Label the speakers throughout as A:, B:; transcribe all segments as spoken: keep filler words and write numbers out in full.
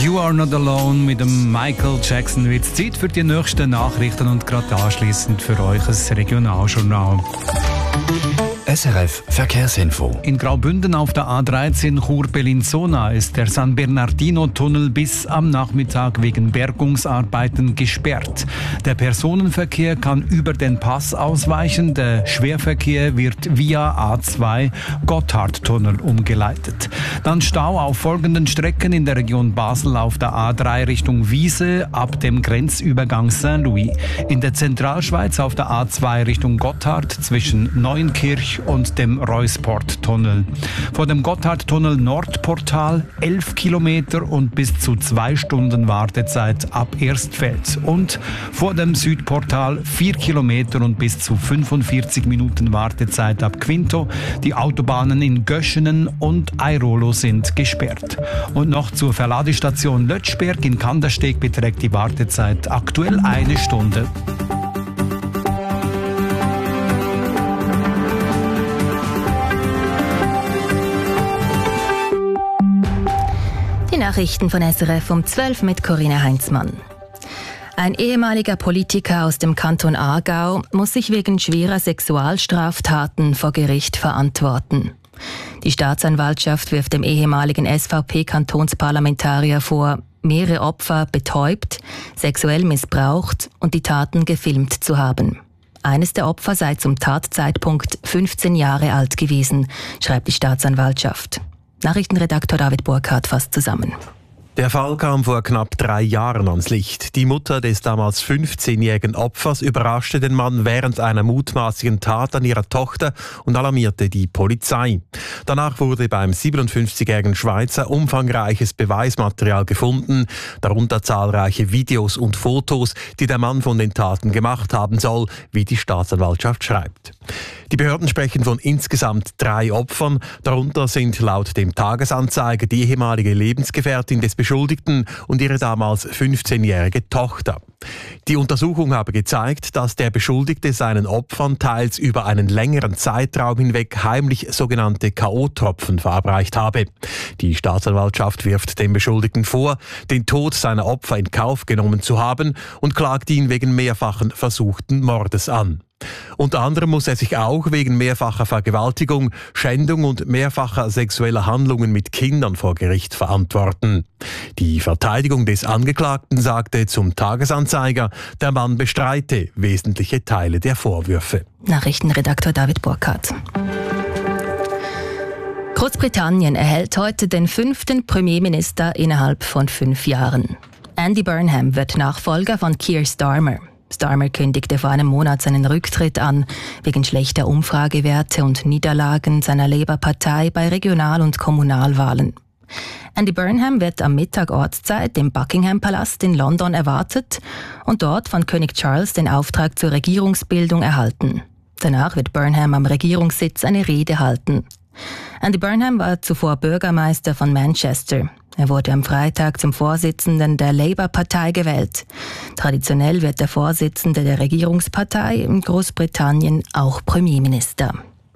A: You Are Not Alone mit dem Michael Jackson. Wird Zeit für die nächsten Nachrichten und gerade anschliessend für euch ein Regionaljournal.
B: S R F Verkehrsinfo.
A: In Graubünden auf der A dreizehn Chur-Bellinzona ist der San Bernardino-Tunnel bis am Nachmittag wegen Bergungsarbeiten gesperrt. Der Personenverkehr kann über den Pass ausweichen. Der Schwerverkehr wird via A zwei Gotthardtunnel umgeleitet. Dann Stau auf folgenden Strecken in der Region Basel auf der A drei Richtung Wiese ab dem Grenzübergang Saint-Louis. In der Zentralschweiz auf der A zwei Richtung Gotthard zwischen Neunkirch und dem Reusport-Tunnel. Vor dem Gotthardtunnel Nordportal elf Kilometer und bis zu zwei Stunden Wartezeit ab Erstfeld. Und vor dem Südportal vier Kilometer und bis zu fünfundvierzig Minuten Wartezeit ab Quinto. Die Autobahnen in Göschenen und Airolo sind gesperrt. Und noch zur Verladestation Lötschberg in Kandersteg beträgt die Wartezeit aktuell eine Stunde.
C: Die Nachrichten von S R F um zwölf mit Corinna Heinzmann. Ein ehemaliger Politiker aus dem Kanton Aargau muss sich wegen schwerer Sexualstraftaten vor Gericht verantworten. Die Staatsanwaltschaft wirft dem ehemaligen S V P-Kantonsparlamentarier vor, mehrere Opfer betäubt, sexuell missbraucht und die Taten gefilmt zu haben. Eines der Opfer sei zum Tatzeitpunkt fünfzehn Jahre alt gewesen, schreibt die Staatsanwaltschaft. Nachrichtenredaktor David Burkhardt fasst zusammen.
D: Der Fall kam vor knapp drei Jahren ans Licht. Die Mutter des damals fünfzehnjährigen Opfers überraschte den Mann während einer mutmaßlichen Tat an ihrer Tochter und alarmierte die Polizei. Danach wurde beim siebenundfünfzigjährigen Schweizer umfangreiches Beweismaterial gefunden, darunter zahlreiche Videos und Fotos, die der Mann von den Taten gemacht haben soll, wie die Staatsanwaltschaft schreibt. Die Behörden sprechen von insgesamt drei Opfern. Darunter sind laut dem Tagesanzeiger die ehemalige Lebensgefährtin des Beschuldigten und ihre damals fünfzehnjährige Tochter. Die Untersuchung habe gezeigt, dass der Beschuldigte seinen Opfern teils über einen längeren Zeitraum hinweg heimlich sogenannte K O-Tropfen verabreicht habe. Die Staatsanwaltschaft wirft dem Beschuldigten vor, den Tod seiner Opfer in Kauf genommen zu haben und klagt ihn wegen mehrfachen versuchten Mordes an. Unter anderem muss er sich auch wegen mehrfacher Vergewaltigung, Schändung und mehrfacher sexueller Handlungen mit Kindern vor Gericht verantworten. Die Verteidigung des Angeklagten sagte zum Tagesanzeiger, der Mann bestreite wesentliche Teile der Vorwürfe.
C: Nachrichtenredaktor David Burkhardt. Großbritannien erhält heute den fünften Premierminister innerhalb von fünf Jahren. Andy Burnham wird Nachfolger von Keir Starmer. Starmer kündigte vor einem Monat seinen Rücktritt an, wegen schlechter Umfragewerte und Niederlagen seiner Labour-Partei bei Regional- und Kommunalwahlen. Andy Burnham wird am Mittag Ortszeit im Buckingham-Palast in London erwartet und dort von König Charles den Auftrag zur Regierungsbildung erhalten. Danach wird Burnham am Regierungssitz eine Rede halten. Andy Burnham war zuvor Bürgermeister von Manchester. Er wurde am Freitag zum Vorsitzenden der Labour-Partei gewählt. Traditionell wird der Vorsitzende der Regierungspartei in Großbritannien auch Premierminister.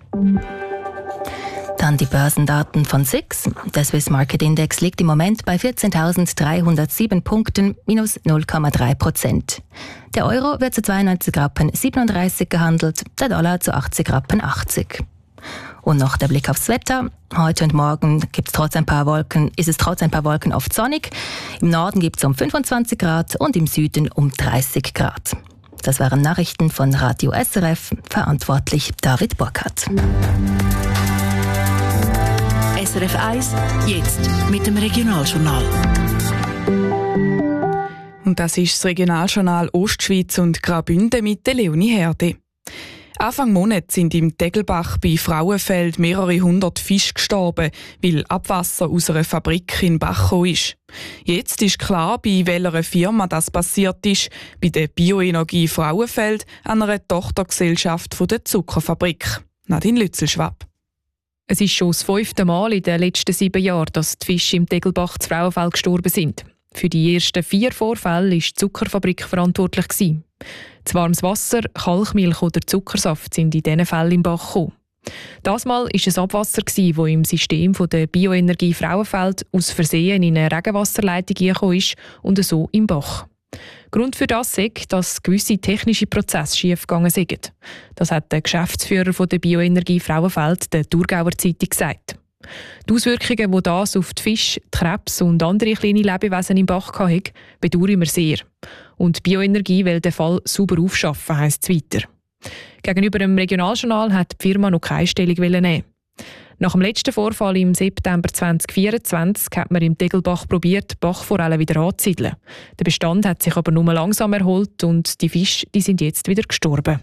C: Dann die Börsendaten von S I X. Der Swiss Market Index liegt im Moment bei vierzehntausenddreihundertsieben Punkten, minus null Komma drei Prozent. Der Euro wird zu zweiundneunzig Rappen siebenunddreißig gehandelt, der Dollar zu achtzig Rappen achtzig. Und noch der Blick aufs Wetter. Heute und morgen gibt's trotz ein paar Wolken, ist es trotz ein paar Wolken oft sonnig. Im Norden gibt es um fünfundzwanzig Grad und im Süden um dreißig Grad. Das waren Nachrichten von Radio S R F, verantwortlich David Burkhardt.
E: S R F eins, jetzt mit dem Regionaljournal.
F: Und das ist das Regionaljournal Ostschweiz und Graubünden mit der Leonie Herde. Anfang Monat sind im Tegelbach bei Frauenfeld mehrere hundert Fische gestorben, weil Abwasser aus einer Fabrik in Bach ist. Jetzt ist klar, bei welcher Firma das passiert ist, bei der Bioenergie Frauenfeld, einer Tochtergesellschaft der Zuckerfabrik. Nadine Lützelschwab.
G: Es ist schon das fünfte Mal in den letzten sieben Jahren, dass die Fische im Tegelbach zu Frauenfeld gestorben sind. Für die ersten vier Vorfälle war die Zuckerfabrik verantwortlich. Das warmes Wasser, Kalkmilch oder Zuckersaft sind in diesen Fällen im Bach gekommen. Das Mal war es Abwasser, das im System der Bioenergie Frauenfeld aus Versehen in eine Regenwasserleitung gekommen ist und so im Bach. Grund für das ist, dass gewisse technische Prozesse schief gegangen sind. Das hat der Geschäftsführer der Bioenergie Frauenfeld der Thurgauer Zeitung gesagt. Die Auswirkungen, die das auf die Fische, die Krebs und andere kleine Lebewesen im Bach hatte, bedauern wir sehr. Und die Bioenergie will den Fall sauber aufschaffen, heisst es weiter. Gegenüber dem Regionaljournal hat die Firma noch keine Stellung nehmen. Nach dem letzten Vorfall im September zwanzig vierundzwanzig hat man im Tegelbach probiert, die Bachforellen wieder anzusiedeln. Der Bestand hat sich aber nur langsam erholt und die Fische die sind jetzt wieder gestorben.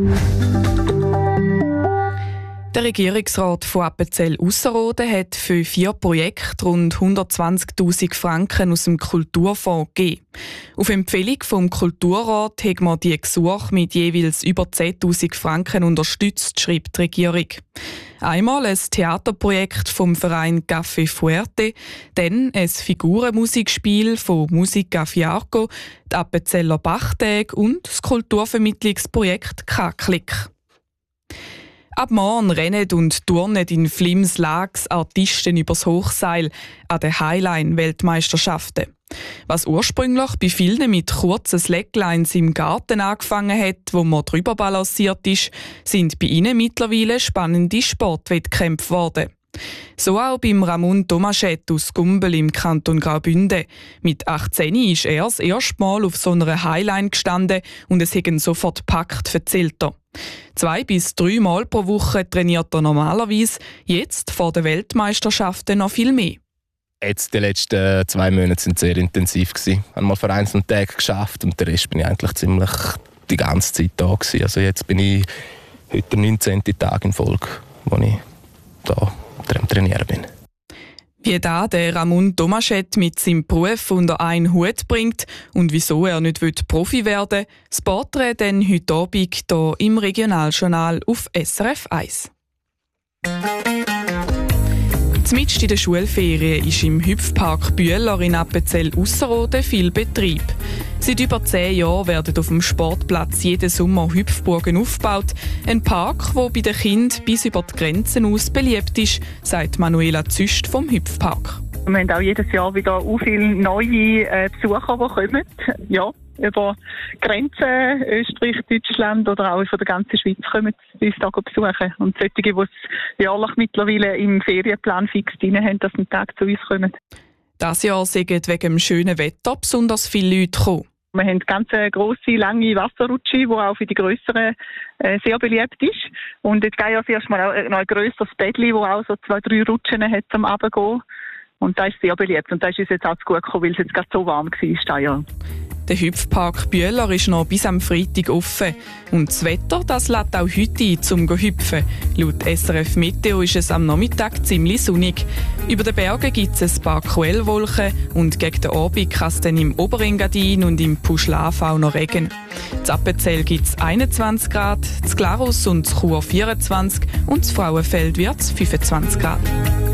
F: Der Regierungsrat von Appenzell-Ausserrhoden hat für vier Projekte rund hundertzwanzigtausend Franken aus dem Kulturfonds gegeben. Auf Empfehlung vom Kulturrat hat man die Gesuche mit jeweils über zehntausend Franken unterstützt, schreibt die Regierung. Einmal ein Theaterprojekt vom Verein Café Fuerte, dann ein Figurenmusikspiel von Musica Fiarco, die Appenzeller Bachtage und das Kulturvermittlungsprojekt K-Klick. Ab morgen rennen und turnen in Flims Lags Artisten übers Hochseil an den Highline-Weltmeisterschaften. Was ursprünglich bei vielen mit kurzen Slacklines im Garten angefangen hat, wo man drüber balanciert ist, sind bei ihnen mittlerweile spannende Sportwettkämpfe geworden. So auch beim Ramon Tomaschett aus Gumbel im Kanton Graubünden. Mit achtzehn ist er das erste Mal auf so einer Highline gestanden und es hat ihn sofort gepackt, erzählt er. Zwei bis drei Mal pro Woche trainiert er normalerweise, jetzt vor den Weltmeisterschaften noch viel mehr.
H: Jetzt die letzten zwei Monate sind sehr intensiv gewesen. Ich habe mal vereinzelt Tage geschafft und der Rest bin ich eigentlich ziemlich die ganze Zeit da gewesen. Also jetzt bin ich heute der neunzehnten Tag in Folge, wo ich da am Trainieren bin.
F: Wie da der Ramon Tomaschett mit seinem Beruf unter einen Hut bringt und wieso er nicht Profi werden will, das Porträt dann heute Abend hier im Regionaljournal auf S R F eins. Zumindest in der Schulferien ist im Hüpfpark Bühler in Appenzell-Ausserrhoden viel Betrieb. Seit über zehn Jahren werden auf dem Sportplatz jeden Sommer Hüpfburgen aufgebaut. Ein Park, der bei den Kindern bis über die Grenzen aus beliebt ist, sagt Manuela Züst vom Hüpfpark.
I: Wir haben auch jedes Jahr wieder so viele neue äh, Besucher, die kommen. Ja, über Grenzen, Österreich, Deutschland oder auch von der ganzen Schweiz kommen uns da besuchen. Und solche, die es jährlich mittlerweile im Ferienplan fix drin haben, dass einen Tag zu uns kommen.
F: Dieses Jahr sind wegen dem schönen Wetter besonders viele Leute gekommen.
I: Wir haben ganz eine grosse, lange Wasserrutsche, die auch für die Grösseren äh, sehr beliebt ist. Und jetzt gehe ich als erstes mal auch noch ein grösseres Bettchen, das auch so zwei, drei Rutschen hat zum Runtergehen. Und das ist sehr beliebt. Und das ist uns jetzt auch zu gut gekommen, weil es jetzt gerade so warm war dieses Jahr.
F: Der Hüpfpark Bühler ist noch bis am Freitag offen. Und das Wetter, das lädt auch heute ein, zum zu hüpfen. Laut S R F Meteo ist es am Nachmittag ziemlich sonnig. Über den Bergen gibt es ein paar Quellwolken und gegen den Abend kann es dann im Oberengadin und im Puschlaf auch noch Regen. In Appenzell gibt es einundzwanzig Grad, in Glarus und in Chur vierundzwanzig und in Frauenfeld wird es fünfundzwanzig Grad.